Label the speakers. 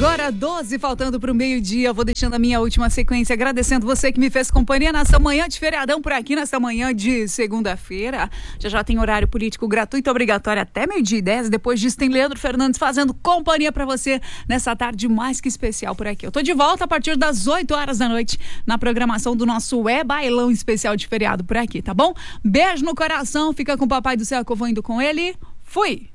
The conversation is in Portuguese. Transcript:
Speaker 1: Agora 12, faltando para o meio-dia, vou deixando a minha última sequência, agradecendo você que me fez companhia nessa manhã de feriadão por aqui, nessa manhã de segunda-feira. Já tem horário político gratuito, obrigatório até meio-dia e 10. Depois disso tem Leandro Fernandes fazendo companhia para você nessa tarde mais que especial por aqui. Eu tô de volta a partir das 8 horas da noite na programação do nosso bailão especial de feriado por aqui, tá bom? Beijo no coração, fica com o Papai do Céu que eu vou indo com ele. Fui!